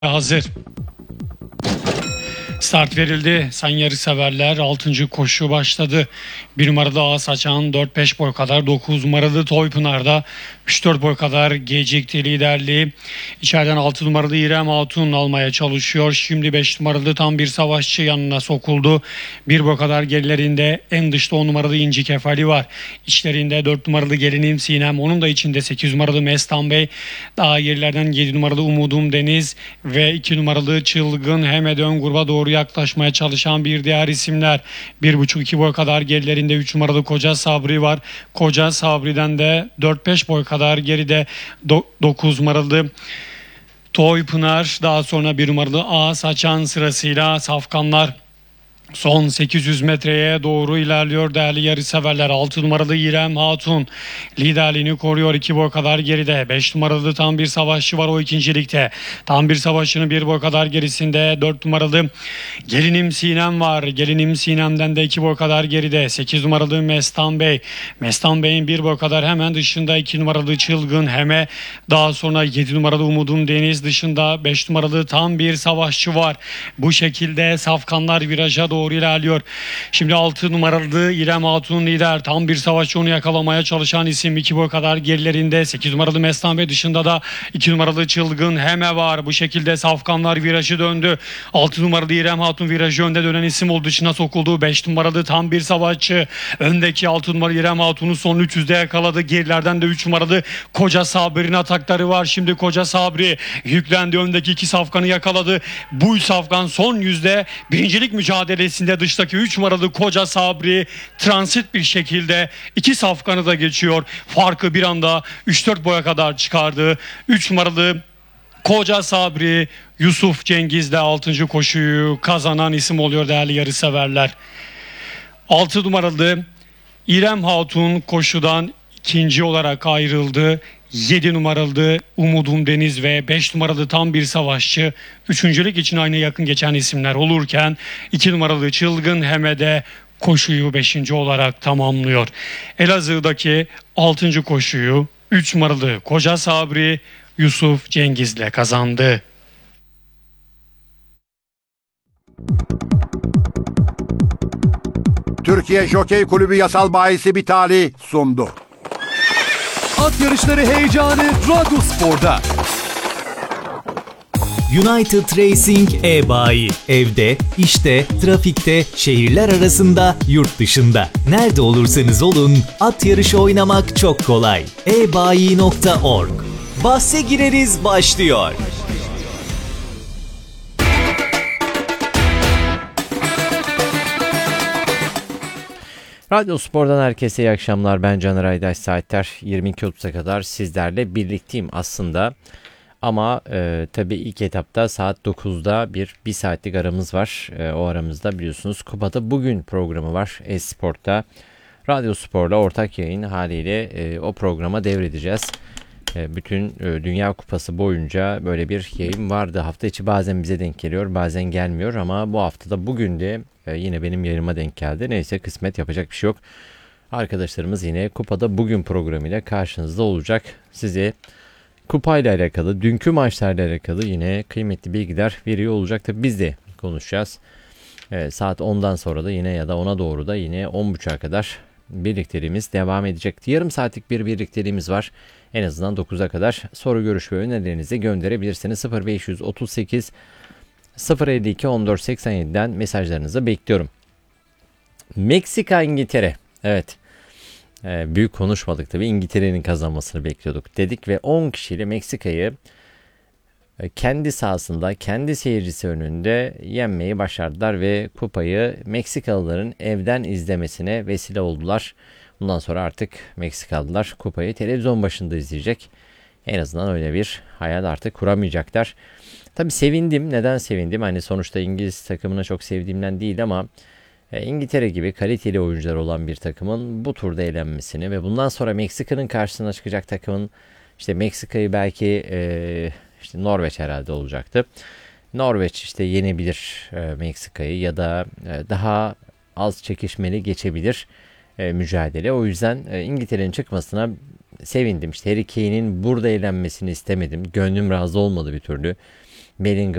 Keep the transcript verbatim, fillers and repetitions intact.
Hazır. Start verildi. Sayın yarışseverler, altıncı koşu başladı. bir numaralı Ağ Saçan dört beş boy kadar, dokuz numaralı Toypınar'da üç dört boy kadar gecikti liderliği. İçeriden altı numaralı İrem Hatun almaya çalışıyor. Şimdi beş numaralı Tam Bir Savaşçı yanına sokuldu. bir boy kadar gerilerinde en dışta on numaralı İnci Kefali var. İçlerinde dört numaralı Gelinim Sinem. Onun da içinde sekiz numaralı Mestan Bey. Daha gerilerden yedi numaralı Umudum Deniz ve iki numaralı Çılgın Hemed ön gruba doğru yaklaşmaya çalışan bir diğer isimler. bir buçuk iki boy kadar gerilerinde üç numaralı Koca Sabri var. Koca Sabri'den de dört beş boy kadar geride dokuz numaralı Toypınar, daha sonra bir numaralı Ağ Saçan sırasıyla safkanlar son sekiz yüz metreye doğru ilerliyor değerli yarışseverler. altı numaralı İrem Hatun liderliğini koruyor, iki boy kadar geride. beş numaralı Tam Bir Savaşçı var o ikincilikte. Tam Bir Savaşçı'nın bir boy kadar gerisinde dört numaralı Gelinim Sinem var. Gelinim Sinem'den de iki boy kadar geride. sekiz numaralı Mestan Bey. Mestan Bey'in bir boy kadar hemen dışında iki numaralı Çılgın Heme. Daha sonra yedi numaralı Umudum Deniz dışında beş numaralı Tam Bir Savaşçı var. Bu şekilde safkanlar viraja doğru doğru ilerliyor. Şimdi altı numaralı İrem Hatun lider. Tam Bir Savaşçı onu yakalamaya çalışan isim, iki boy kadar gerilerinde. sekiz numaralı Mestan Bey dışında da iki numaralı Çılgın Heme var. Bu şekilde safkanlar virajı döndü. altı numaralı İrem Hatun virajı önde dönen isim oldu. Dışına sokuldu. beş numaralı Tam Bir Savaşçı öndeki altı numaralı İrem Hatun'u son üç yüzde yakaladı. Gerilerden de üç numaralı Koca Sabri'nin atakları var. Şimdi Koca Sabri yüklendi. Öndeki iki safkanı yakaladı. Bu safkan son yüzde birincilik mücadelesi dıştaki üç numaralı Koca Sabri transit bir şekilde iki safkanı da geçiyor. Farkı bir anda üç dört boya kadar çıkardı. üç numaralı Koca Sabri Yusuf Cengiz'de altıncı koşuyu kazanan isim oluyor değerli yarışseverler. altı numaralı İrem Hatun koşudan ikinci olarak ayrıldı. yedi numaralı Umudum Deniz ve beş numaralı Tam Bir Savaşçı üçüncülük için aynı yakın geçen isimler olurken iki numaralı Çılgın Heme'de koşuyu beşinci olarak tamamlıyor. Elazığ'daki altıncı koşuyu üç numaralı Koca Sabri Yusuf Cengiz'le kazandı. Türkiye Jokey Kulübü Yasal Bayisi Bitali sundu. At yarışları heyecanı Radyospor'da. United Racing e-bayi. Evde, işte, trafikte, şehirler arasında, yurt dışında. Nerede olursanız olun, at yarışı oynamak çok kolay. e bayi nokta org. Bahse gireriz başlıyor. Radyo Spor'dan herkese iyi akşamlar. Ben Caner Aydaş. Saatler yirmi iki otuz'a kadar sizlerle birlikteyim aslında. Ama e, tabii ilk etapta saat dokuzda bir bir saatlik aramız var. E, o aramızda biliyorsunuz Kupada Bugün programı var Esport'ta. Radyo Spor'la ortak yayın haliyle e, o programa devredeceğiz. E, bütün e, Dünya Kupası boyunca böyle bir yayın vardı. Hafta içi bazen bize denk geliyor, bazen gelmiyor ama bu haftada bugün de e, yine benim yayınıma denk geldi. Neyse, kısmet, yapacak bir şey yok. Arkadaşlarımız yine Kupada Bugün programıyla karşınızda olacak. Size kupayla alakalı, dünkü maçlarla alakalı yine kıymetli bilgiler veriyor olacak. Tabii biz de konuşacağız. E, saat ondan sonra da yine ya da ona doğru da yine on buçuğa kadar birlikteliğimiz devam edecek. Yarım saatlik bir birlikteliğimiz var. En azından dokuz'a kadar soru, görüş ve önerilerinizi gönderebilirsiniz. sıfır beş otuz sekiz sıfır elli iki on dört seksen yedi'den mesajlarınızı bekliyorum. Meksika İngiltere. Evet. Ee, büyük konuşmadık tabii. İngiltere'nin kazanmasını bekliyorduk dedik ve on kişiyle Meksika'yı kendi sahasında, kendi seyircisi önünde yenmeyi başardılar ve kupayı Meksikalıların evden izlemesine vesile oldular. Bundan sonra artık Meksikalılar kupayı televizyon başında izleyecek. En azından öyle bir hayal artık kuramayacaklar. Tabii sevindim. Neden sevindim? Hani sonuçta İngiliz takımını çok sevdiğimden değil ama İngiltere gibi kaliteli oyuncular olan bir takımın bu turda elenmesini ve bundan sonra Meksika'nın karşısına çıkacak takımın, işte Meksika'yı belki e, işte Norveç herhalde olacaktı. Norveç işte yenebilir e, Meksika'yı ya da e, daha az çekişmeli geçebilir e, mücadele. O yüzden e, İngiltere'nin çıkmasına sevindim. İşte Harry Kane'in burada eğlenmesini istemedim. Gönlüm razı olmadı bir türlü. Bellingham